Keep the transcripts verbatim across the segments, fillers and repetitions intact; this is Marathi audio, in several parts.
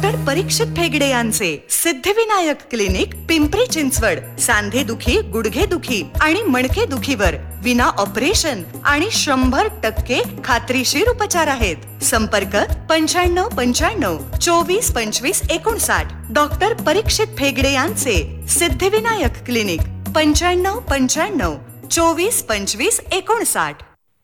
डॉक्टर परीक्षित फेगडे यांचे सिद्धिविनायक क्लिनिक, पिंपरी चिंचवड. सांधे दुखी, गुडघे दुखी आणि मणके दुखीवर विना ऑपरेशन आणि शंभर टक्के खात्रीशीर उपचार आहेत. संपर्क पंच्याण्णव पंच्याण्णव चोवीस पंचवीस एकोणसाठ. डॉक्टर परीक्षित फेगडे यांचे सिद्धिविनायक क्लिनिक, पंच्याण्णव पंच्याण्णव चोवीस पंचवीस एकोणसाठ.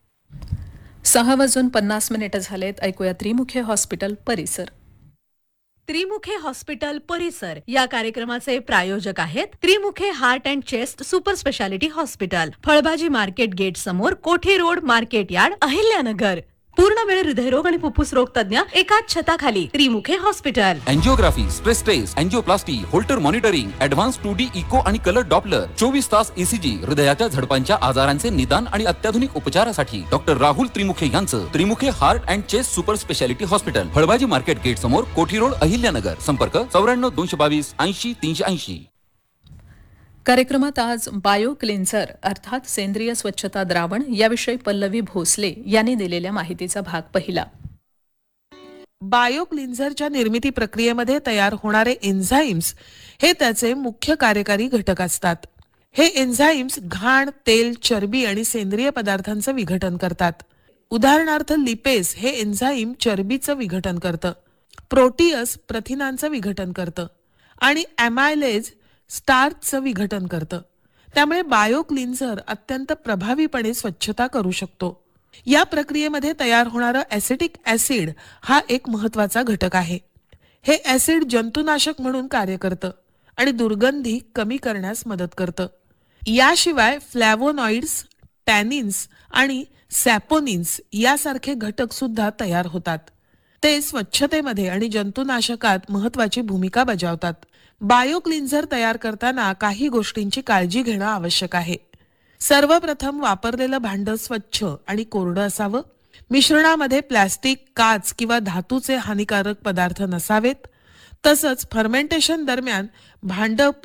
सहा वाजून पन्नास मिनिटं झालेत. ऐकूया त्रिमुखे हॉस्पिटल परिसर. त्रिमुखे हॉस्पिटल परिसर या कार्यक्रमाचे प्रायोजक आहेत Trimukhe heart and chest super speciality hospital, फळभाजी मार्केट गेट समोर, कोठी रोड, मार्केट यार्ड, अहिल्यानगर. पूर्ण वेळ हृदयरोग आणि फुफ्फुस रोग तज्ञ एकाच छताखाली. Trimukhe hospital. Angiography, stress taste, एंजिओप्लास्टी, Holter monitoring, advance to D echo आणि कलर डॉपलर, चोवीस तास ईसीजी, हृदयाच्या झडपांच्या आजारांचे निदान आणि अत्याधुनिक उपचारासाठी डॉक्टर राहुल त्रिमुखे यांचं Trimukhe heart and chest super speciality hospital, फळभाजी मार्केट गेट समोर, कोठी रोड, अहिल्यानगर. संपर्क चौऱ्याण्णव दोनशे बावीस ऐंशी तीनशे ऐंशी. कार्यक्रमात आज बायो क्लिन्झर अर्थात सेंद्रिय स्वच्छता द्रावण याविषयी पल्लवी भोसले यांनी दिलेल्या माहितीचा भाग पहिला. बायो क्लिन्झरच्या निर्मिती प्रक्रियेमध्ये तयार होणारे एन्झाईम्स हे त्याचे मुख्य कार्यकारी घटक असतात. हे एन्झाईम्स घाण, तेल, चरबी आणि सेंद्रिय पदार्थांचं विघटन करतात. उदाहरणार्थ लिपेज हे एन्झाईम चरबीचं विघटन करतं, प्रोटीअस प्रथिनांचं विघटन करतं आणि ॲमायलेज स्टार्चचं विघटन करतं. त्यामुळे बायो क्लिन्झर अत्यंत प्रभावीपणे स्वच्छता करू शकतो. या प्रक्रियेमध्ये तयार होणारं ॲसिटिक ॲसिड हा एक महत्वाचा घटक आहे. हे ॲसिड जंतुनाशक म्हणून कार्य करतं आणि दुर्गंधी कमी करण्यास मदत करतं. याशिवाय फ्लॅव्होनॉइड्स, टॅनिन्स आणि सॅपोनिन्स यासारखे घटक सुद्धा तयार होतात. ते स्वच्छतेमध्ये आणि जंतुनाशकात महत्वाची भूमिका बजावतात. बायो क्लिन्झर तयार करताना काही गोष्टींची काळजी घेणं आवश्यक आहे. सर्वप्रथम वापरलेलं भांड स्वच्छ आणि कोरडं असावं. मिश्रणामध्ये प्लास्टिक, काच किंवा धातूचे हानिकारक पदार्थ नसावेत. तसंच फर्मेंटेशन दरम्यान भांड